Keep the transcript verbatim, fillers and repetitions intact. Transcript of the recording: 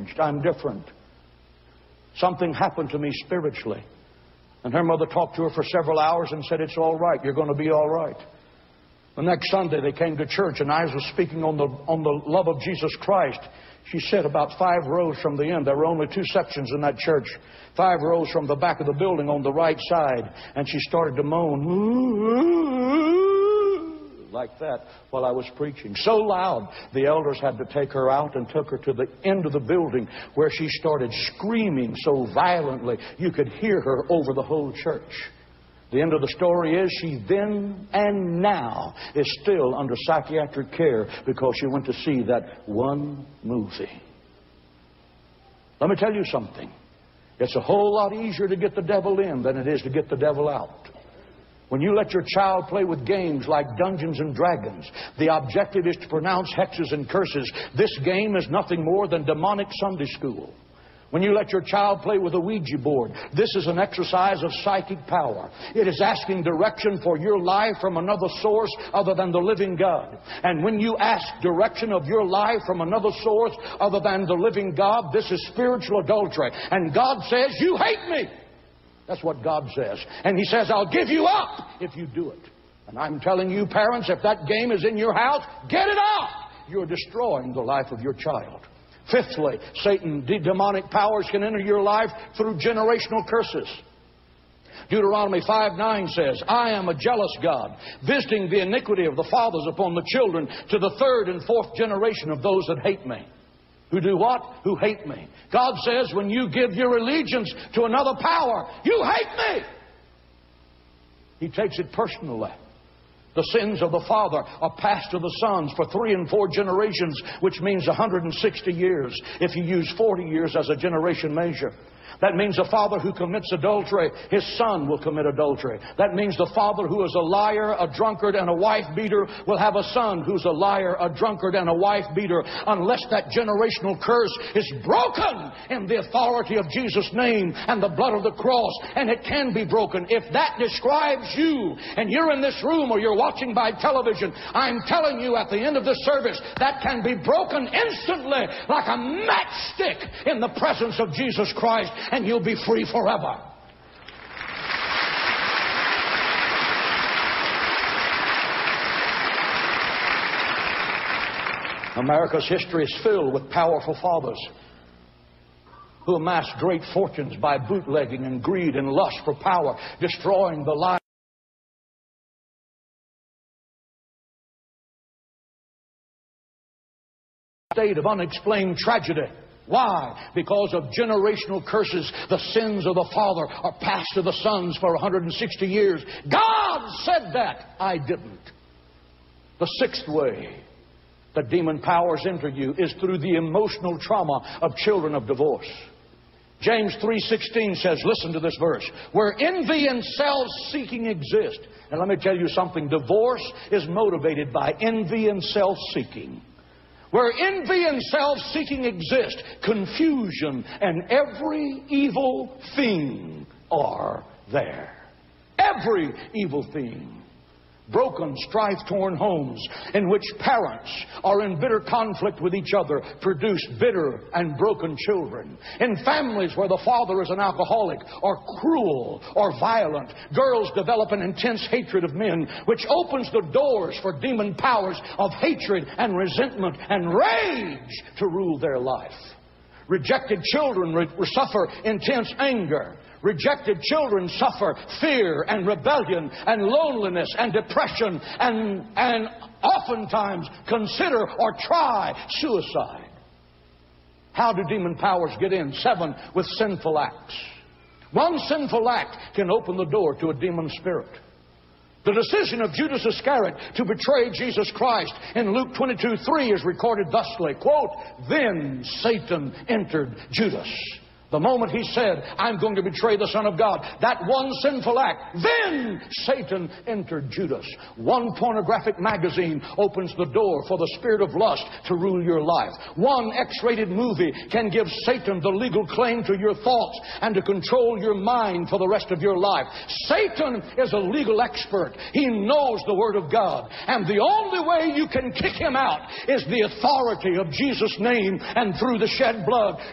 I'm different. Something happened to me spiritually. And her mother talked to her for several hours and said, it's all right. You're going to be all right. The next Sunday they came to church and I was speaking on the, on the love of Jesus Christ. She said about five rows from the end. There were only two sections in that church. Five rows from the back of the building on the right side. And she started to moan like that while I was preaching. So loud, the elders had to take her out and took her to the end of the building where she started screaming so violently you could hear her over the whole church. The end of the story is she then and now is still under psychiatric care because she went to see that one movie. Let me tell you something. It's a whole lot easier to get the devil in than it is to get the devil out. When you let your child play with games like Dungeons and Dragons, the objective is to pronounce hexes and curses. This game is nothing more than demonic Sunday school. When you let your child play with a Ouija board, this is an exercise of psychic power. It is asking direction for your life from another source other than the living God. And when you ask direction of your life from another source other than the living God, this is spiritual adultery. And God says, you hate me. That's what God says. And He says, I'll give you up if you do it. And I'm telling you, parents, if that game is in your house, get it out. You're destroying the life of your child. Fifthly, Satan, the demonic powers can enter your life through generational curses. Deuteronomy five nine says, I am a jealous God, visiting the iniquity of the fathers upon the children to the third and fourth generation of those that hate me. Who do what? Who hate me. God says when you give your allegiance to another power, you hate me. He takes it personally. The sins of the father are passed to the sons for three and four generations, which means one hundred sixty years if you use forty years as a generation measure. That means the father who commits adultery, his son will commit adultery. That means the father who is a liar, a drunkard, and a wife beater will have a son who's a liar, a drunkard, and a wife beater, unless that generational curse is broken in the authority of Jesus' name and the blood of the cross. And it can be broken. If that describes you, and you're in this room or you're watching by television, I'm telling you at the end of this service, that can be broken instantly like a matchstick in the presence of Jesus Christ. And you'll be free forever. America's history is filled with powerful fathers who amassed great fortunes by bootlegging and greed and lust for power, destroying the lives state of unexplained tragedy. Why? Because of generational curses. The sins of the father are passed to the sons for one hundred sixty years. God said that. I didn't. The sixth way that demon powers enter you is through the emotional trauma of children of divorce. James three sixteen says, listen to this verse, where envy and self-seeking exist. And let me tell you something. Divorce is motivated by envy and self-seeking. Where envy and self-seeking exist, confusion and every evil thing are there. Every evil thing. Broken, strife-torn homes in which parents are in bitter conflict with each other produce bitter and broken children. In families where the father is an alcoholic or cruel or violent, girls develop an intense hatred of men, which opens the doors for demon powers of hatred and resentment and rage to rule their life. Rejected children re- suffer intense anger. Rejected children suffer fear and rebellion and loneliness and depression and, and oftentimes consider or try suicide. How do demon powers get in? Seven, with sinful acts. One sinful act can open the door to a demon spirit. The decision of Judas Iscariot to betray Jesus Christ in Luke twenty-two three is recorded thusly, quote, then Satan entered Judas. The moment he said, I'm going to betray the Son of God, that one sinful act, then Satan entered Judas. One pornographic magazine opens the door for the spirit of lust to rule your life. One X-rated movie can give Satan the legal claim to your thoughts and to control your mind for the rest of your life. Satan is a legal expert. He knows the Word of God. And the only way you can kick him out is the authority of Jesus' name and through the shed blood.